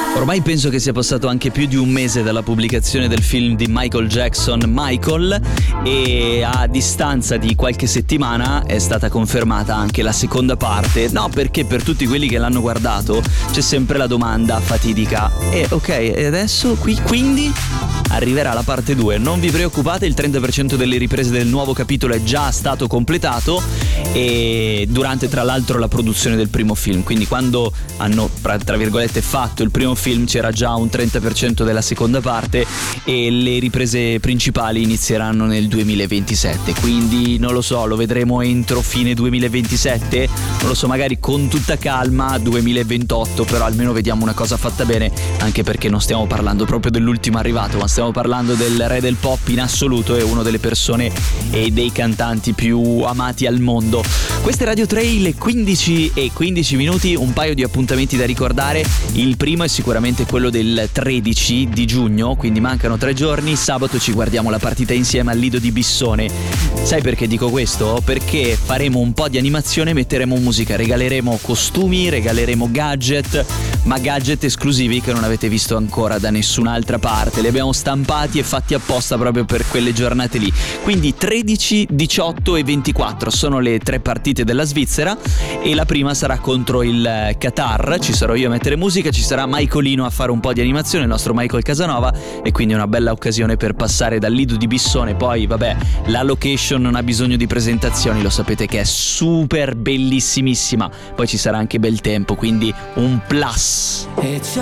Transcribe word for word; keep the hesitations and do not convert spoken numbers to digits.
Ormai penso che sia passato anche più di un mese dalla pubblicazione del film di Michael Jackson, Michael, e a distanza di qualche settimana è stata confermata anche la seconda parte. No, perché per tutti quelli che l'hanno guardato c'è sempre la domanda fatidica: e eh, ok, e adesso qui quindi arriverà la parte due. Non vi preoccupate, il trenta per cento delle riprese del nuovo capitolo è già stato completato, e durante tra l'altro la produzione del primo film, quindi quando hanno tra virgolette fatto il primo film c'era già un trenta per cento della seconda parte, e le riprese principali inizieranno nel duemilaventisette, quindi non lo so, lo vedremo entro fine duemilaventisette, non lo so, magari con tutta calma duemilaventotto, però almeno vediamo una cosa fatta bene, anche perché non stiamo parlando proprio dell'ultimo arrivato, ma stiamo parlando del re del pop in assoluto e uno delle persone e dei cantanti più amati al mondo. Queste Radio Trail, le quindici e quindici minuti, un paio di appuntamenti da ricordare. Il primo è sicuramente quello del tredici di giugno, quindi mancano tre giorni. Sabato ci guardiamo la partita insieme al Lido di Bissone. Sai perché dico questo? Perché faremo un po' di animazione, metteremo musica, regaleremo costumi, regaleremo gadget, ma gadget esclusivi che non avete visto ancora da nessun'altra parte. Li abbiamo stampati e fatti apposta proprio per quelle giornate lì. Quindi tredici, diciotto e ventiquattro sono le tre partite della Svizzera, e la prima sarà contro il Qatar. Ci sarò io a mettere musica, ci sarà Michaelino a fare un po' di animazione, il nostro Michael Casanova, e quindi è una bella occasione per passare dal Lido di Bissone. Poi vabbè, la location non ha bisogno di presentazioni, lo sapete che è super bellissimissima, poi ci sarà anche bel tempo, quindi un plus.